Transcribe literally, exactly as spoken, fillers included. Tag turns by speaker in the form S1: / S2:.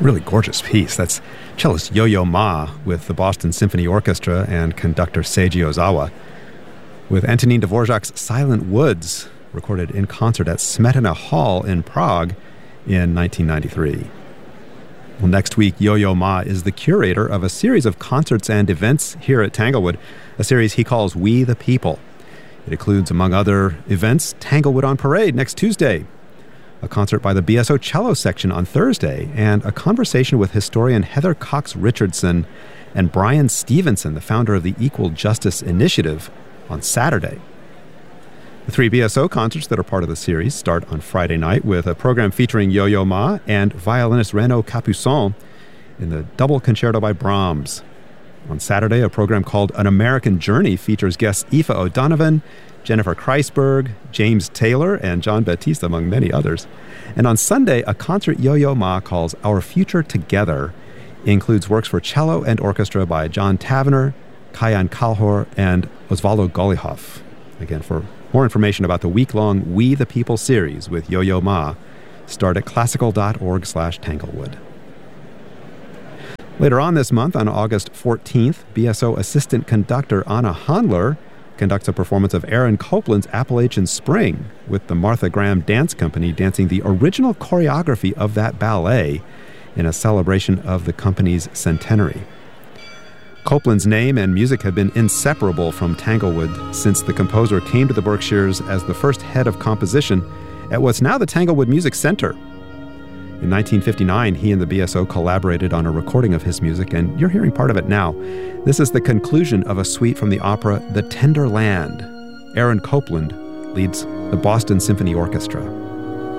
S1: Really gorgeous piece. That's cellist Yo-Yo Ma with the Boston Symphony Orchestra and conductor Seiji Ozawa, with Antonin Dvorak's Silent Woods, recorded in concert at Smetana Hall in Prague in nineteen ninety-three. Well, next week, Yo-Yo Ma is the curator of a series of concerts and events here at Tanglewood, a series he calls We the People. It includes, among other events, Tanglewood on Parade next Tuesday, a concert by the B S O Cello Section on Thursday, and a conversation with historian Heather Cox Richardson and Brian Stevenson, the founder of the Equal Justice Initiative, on Saturday. The three B S O concerts that are part of the series start on Friday night with a program featuring Yo-Yo Ma and violinist Renaud Capuçon in the Double Concerto by Brahms. On Saturday, a program called An American Journey features guests Aoife O'Donovan, Jennifer Kreisberg, James Taylor, and John Baptiste, among many others. And on Sunday, a concert Yo-Yo Ma calls Our Future Together includes works for cello and orchestra by John Tavener, Kayan Kalhor, and Osvaldo Golihov. Again, for more information about the week-long We the People series with Yo-Yo Ma, start at classical.org slash Tanglewood. Later on this month, on August fourteenth, B S O assistant conductor Anna Handler conducts a performance of Aaron Copland's Appalachian Spring, with the Martha Graham Dance Company dancing the original choreography of that ballet in a celebration of the company's centenary. Copland's name and music have been inseparable from Tanglewood since the composer came to the Berkshires as the first head of composition at what's now the Tanglewood Music Center. In nineteen fifty-nine, he and the B S O collaborated on a recording of his music, and you're hearing part of it now. This is the conclusion of a suite from the opera The Tender Land. Aaron Copland leads the Boston Symphony Orchestra.